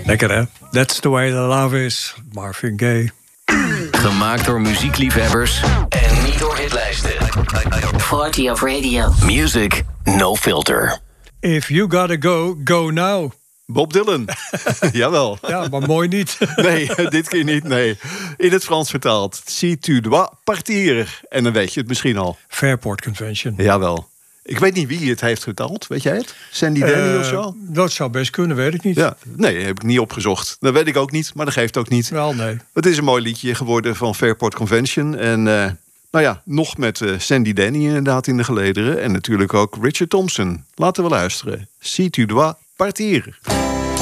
Lekker hè? That's the way the love is. Marvin Gaye. Gemaakt door muziekliefhebbers en niet door hitlijsten. 40 of Radio. Music no filter. If you gotta go, go now. Bob Dylan. Jawel. Ja, maar mooi niet. Nee, dit keer niet, nee. In het Frans vertaald. Si tu dois partir. En dan weet je het misschien al. Fairport Convention. Jawel. Ik weet niet wie het heeft vertaald, weet jij het? Sandy Denny of zo? Dat zou best kunnen, weet ik niet. Ja, nee, heb ik niet opgezocht. Dat weet ik ook niet, maar dat geeft ook niet. Wel, nee. Het is een mooi liedje geworden van Fairport Convention. En nou ja, nog met Sandy Denny inderdaad in de gelederen. En natuurlijk ook Richard Thompson. Laten we luisteren. Si tu dois partir.